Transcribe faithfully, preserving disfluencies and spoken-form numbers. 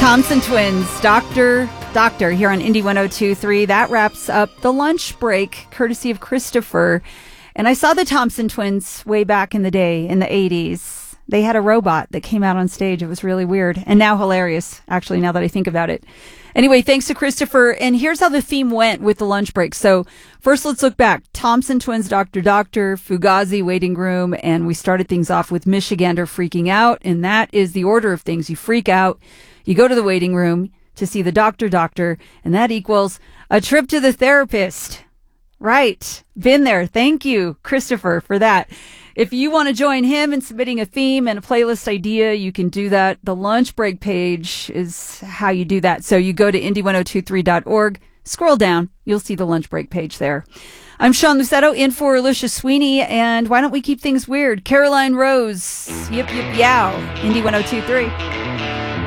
Thompson Twins, Doctor Doctor, here on Indy one oh two point three. That wraps up the lunch break, courtesy of Christopher. And I saw the Thompson Twins way back in the day, in the eighties. They had a robot that came out on stage. It was really weird and now hilarious, actually, now that I think about it. Anyway, thanks to Christopher. And here's how the theme went with the lunch break. So first, let's look back. Thompson Twins, Doctor Doctor, Fugazi, Waiting Room. And we started things off with Michigander freaking out. And that is the order of things. You freak out. You go to the waiting room to see the Doctor Doctor. And that equals a trip to the therapist. Right. Been there. Thank you, Christopher, for that. If you want to join him in submitting a theme and a playlist idea, you can do that. The lunch break page is how you do that. So you go to indy ten twenty-three dot org, scroll down, you'll see the lunch break page there. I'm Sean Lucetto, in for Alicia Sweeney, and why don't we keep things weird? Caroline Rose, yip, yip, yow, Indy ten twenty-three.